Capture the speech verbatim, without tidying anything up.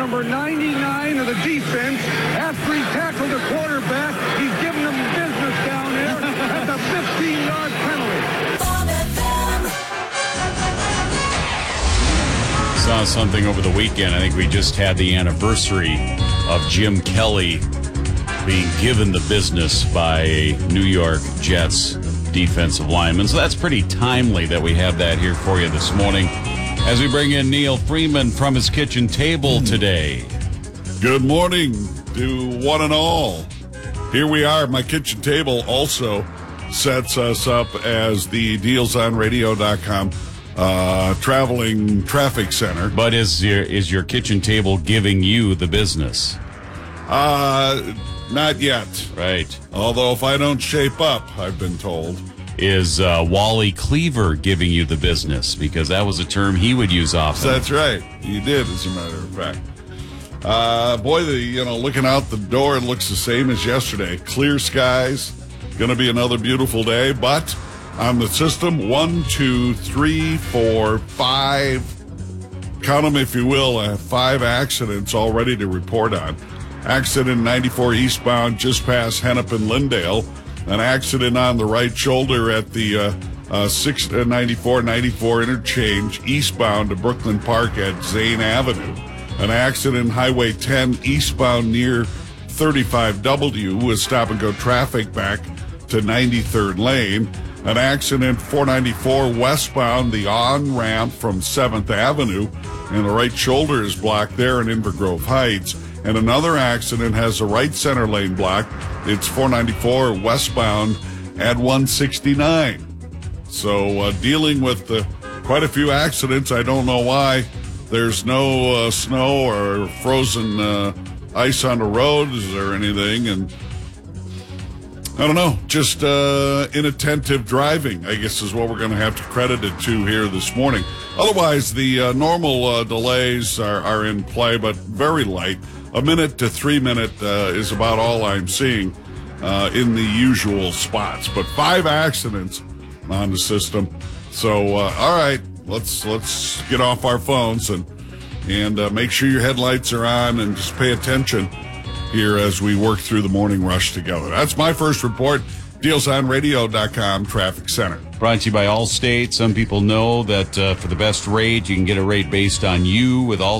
number ninety-nine of the defense. After he tackled the quarterback, he's giving them business down there at the fifteen-yard penalty. Saw something over the weekend. I think we just had the anniversary of Jim Kelly being given the business by a New York Jets defensive lineman. So that's pretty timely that we have that here for you this morning as we bring in Neil Freeman from his kitchen table today. Good morning to one and all. Here we are. My kitchen table also sets us up as the deals on radio dot com uh, traveling traffic center. But is your, is your kitchen table giving you the business? Uh, not yet. Right. Although if I don't shape up, I've been told. Is uh, Wally Cleaver giving you the business? Because that was a term he would use often. That's right. He did, as a matter of fact. Uh, boy, the, you know, looking out the door, it looks the same as yesterday. Clear skies. Going to be another beautiful day. But on the system, one, two, three, four, five, count them if you will, uh, five accidents already to report on. Accident ninety-four eastbound just past Hennepin-Lyndale. An accident on the right shoulder at the uh, uh, six, uh, ninety-four ninety-four interchange eastbound to Brooklyn Park at Zane Avenue. An accident Highway ten eastbound near thirty-five W with stop-and-go traffic back to ninety-third lane. An accident four ninety-four westbound, the on-ramp from seventh Avenue, and the right shoulder is blocked there in Inver Grove Heights. And another accident has a right center lane blocked. It's four ninety-four westbound at one sixty-nine. So uh, dealing with uh, quite a few accidents. I don't know why there's no uh, snow or frozen uh, ice on the roads or anything. And I don't know, just uh, inattentive driving, I guess, is what we're going to have to credit it to here this morning. Otherwise, the uh, normal uh, delays are, are in play, but very light. A minute to three minute uh, is about all I'm seeing uh, in the usual spots. But five accidents on the system. So, uh, all right, let's let's get off our phones and and uh, make sure your headlights are on and just pay attention here as we work through the morning rush together. That's my first report. deals on radio dot com Traffic Center. Brought to you by Allstate. Some people know that uh, for the best rate, you can get a rate based on you with Allstate.